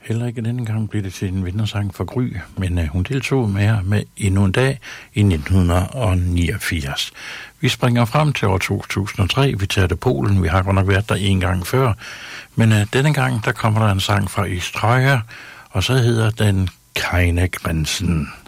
Heller ikke denne gang blev det til en vindersang for Gry, men hun deltog med endnu en dag i 1989. Vi springer frem til år 2003. Vi tager det Polen. Vi har godt nok været der en gang før. Men denne gang, der kommer der en sang fra Istria, og så hedder den Keine Grenzen.